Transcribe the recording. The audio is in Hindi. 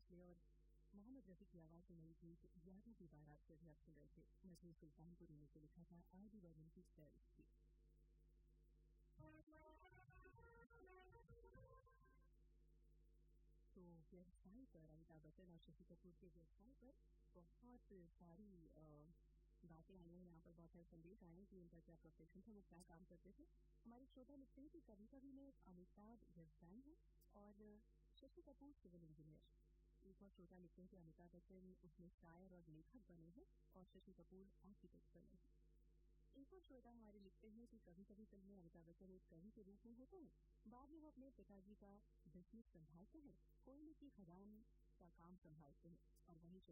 भोसले और मोहम्मद रफी की आवाज में नई गीत 11 की बारात से भी आप सुन रहे थे। नजर सुल्तानपुरी ने लिखा था आदि वर्मन की स्टाइल की। तो व्यवसाय पर अमिताभ बच्चन और शशि कपूर के व्यवसाय पर बहुत सारी बातें आई हैं। यहाँ पर बहुत सारे संदेश आए हैं कि उनका क्या प्रोफेशन था, वो क्या काम करते थे। हमारे श्रोता लिखते हैं कि कभी कभी में अमिताभ व्यवसायी है और शशि कपूर सिविल इंजीनियर। एक और श्रोता लिखते हैं कि अमिताभ बच्चन उसमें शायर और लेखक बने हैं और शशि कपूर आर्किटेक्ट बने हैं। एक और श्रोता हमारे लिखते हैं कि कभी कभी फिल्म में अमिताभ बच्चन एक कवि के रूप में होते हैं, बाद में वो अपने पिताजी का बिजनेस संभालते हैं, कोयले की खदान का काम संभालते हैं। और वहीं